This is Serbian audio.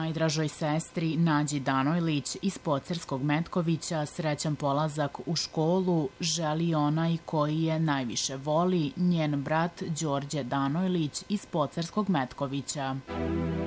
najdražoj sestri Nađi Danojlić iz Pocerskog Metkovića srećan polazak u školu želi onaj koji je najviše voli, njen brat Đorđe Danojlić iz Pocerskog Metkovića.